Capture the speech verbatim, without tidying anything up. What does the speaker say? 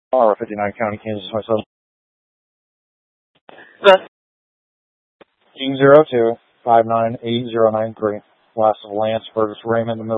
R fifty-nine County, Kansas, myself. King zero two five nine eight zero nine three. Last of Lance versus Raymond.